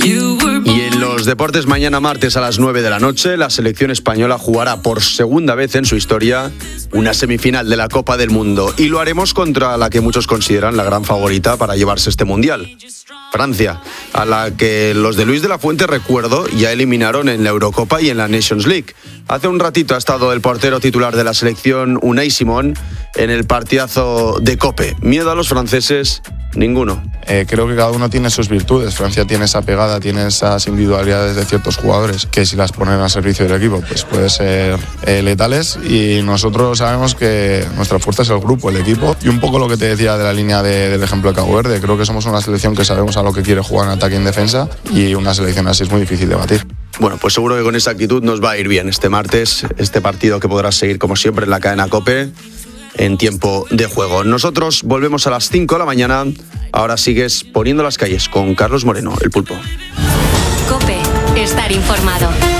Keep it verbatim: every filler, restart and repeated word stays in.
Y en los deportes, mañana martes a las nueve de la noche, la selección española jugará por segunda vez en su historia una semifinal de la Copa del Mundo. Y lo haremos contra la que muchos consideran la gran favorita para llevarse este Mundial, Francia, a la que los de Luis de la Fuente, recuerdo, ya eliminaron en la Eurocopa y en la Nations League. Hace un ratito ha estado el portero titular de la selección, Unai Simón, en el partidazo de COPE. ¿Miedo a los franceses? Ninguno. Eh, creo que cada uno tiene sus virtudes. Francia tiene esa pegada, tiene esas individualidades de ciertos jugadores que si las ponen al servicio del equipo pues puede ser eh, letales, y nosotros sabemos que nuestra fuerza es el grupo, el equipo, y un poco lo que te decía de la línea de, del ejemplo de Cabo Verde. Creo que somos una selección que sabemos a lo que quiere jugar en ataque y en defensa, y una selección así es muy difícil de batir. Bueno, pues seguro que con esa actitud nos va a ir bien este martes, este partido que podrás seguir como siempre en la cadena COPE en tiempo de juego. Nosotros volvemos a las cinco de la mañana. Ahora sigues Poniendo las calles con Carlos Moreno, el Pulpo. COPE, estar informado.